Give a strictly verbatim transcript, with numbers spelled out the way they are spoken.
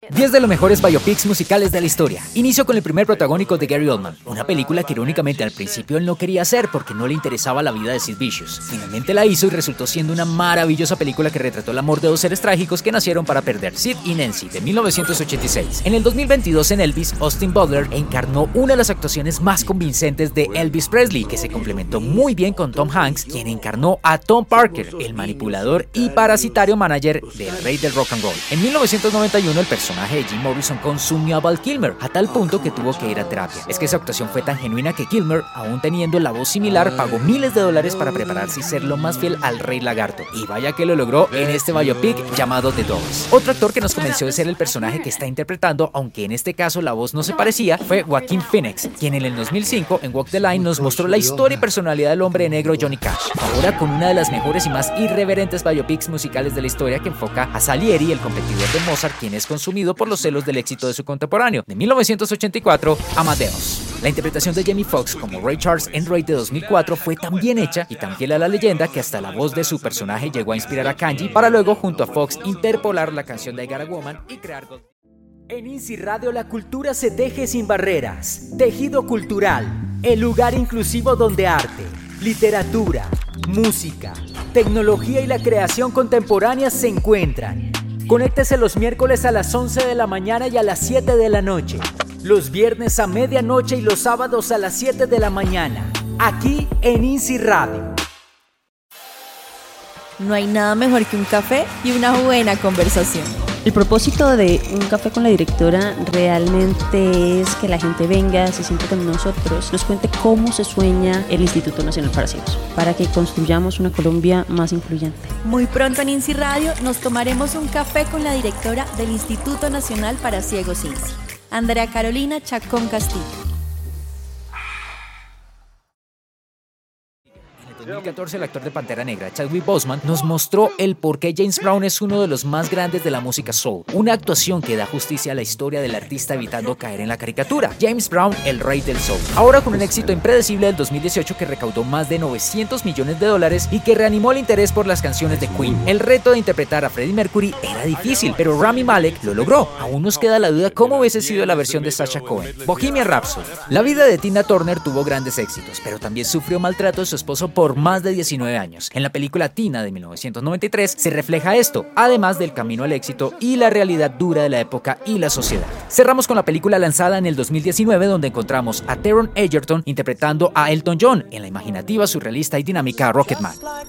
diez de los mejores biopics musicales de la historia. Inicio con el primer protagónico de Gary Oldman, una película que irónicamente al principio él no quería hacer porque no le interesaba la vida de Sid Vicious. Finalmente la hizo y resultó siendo una maravillosa película que retrató el amor de dos seres trágicos que nacieron para perder, Sid y Nancy, de mil novecientos ochenta y seis. En el dos mil veintidós en Elvis, Austin Butler encarnó una de las actuaciones más convincentes de Elvis Presley, que se complementó muy bien con Tom Hanks, quien encarnó a Tom Parker, el manipulador y parasitario manager del rey del rock and roll. En mil novecientos noventa y uno el personaje El personaje de Jim Morrison consumió a Val Kilmer a tal punto que tuvo que ir a terapia. Es que esa actuación fue tan genuina que Kilmer, aún teniendo la voz similar, pagó miles de dólares para prepararse y ser lo más fiel al Rey Lagarto. Y vaya que lo logró en este biopic llamado The Doors. Otro actor que nos convenció de ser el personaje que está interpretando, aunque en este caso la voz no se parecía, fue Joaquin Phoenix, quien en el dos mil cinco en Walk the Line nos mostró la historia y personalidad del hombre negro Johnny Cash. Ahora con una de las mejores y más irreverentes biopics musicales de la historia que enfoca a Salieri, el competidor de Mozart, quien es consumido por los celos del éxito de su contemporáneo. De mil novecientos ochenta y cuatro, Amadeus. La interpretación de Jamie Foxx como Ray Charles en Ray de dos mil cuatro fue tan bien hecha y tan fiel a la leyenda que hasta la voz de su personaje llegó a inspirar a Kanji para luego junto a Foxx interpolar la canción de I Got a Woman y crear Gold. En INSI Radio la cultura se teje sin barreras. Tejido Cultural, el lugar inclusivo donde arte, literatura, música, tecnología y la creación contemporánea se encuentran. Conéctese los miércoles a las once de la mañana y a las siete de la noche. Los viernes a medianoche y los sábados a las siete de la mañana. Aquí en INSI Radio. No hay nada mejor que un café y una buena conversación. El propósito de Un Café con la Directora realmente es que la gente venga, se siente con nosotros, nos cuente cómo se sueña el Instituto Nacional para Ciegos, para que construyamos una Colombia más incluyente. Muy pronto en INSI Radio nos tomaremos un café con la directora del Instituto Nacional para Ciegos INSI, Andrea Carolina Chacón Castillo. En dos mil catorce, el actor de Pantera Negra, Chadwick Boseman, nos mostró el por qué James Brown es uno de los más grandes de la música soul. Una actuación que da justicia a la historia del artista evitando caer en la caricatura. James Brown, el rey del soul. Ahora con un éxito impredecible del dos mil dieciocho que recaudó más de novecientos millones de dólares y que reanimó el interés por las canciones de Queen. El reto de interpretar a Freddie Mercury era difícil, pero Rami Malek lo logró. Aún nos queda la duda cómo hubiese sido la versión de Sacha Cohen. Bohemian Rhapsody. La vida de Tina Turner tuvo grandes éxitos, pero también sufrió maltrato de su esposo por más de diecinueve años. En la película Tina de mil novecientos noventa y tres se refleja esto, además del camino al éxito y la realidad dura de la época y la sociedad. Cerramos con la película lanzada en el dos mil diecinueve donde encontramos a Taron Egerton interpretando a Elton John en la imaginativa, surrealista y dinámica Rocketman.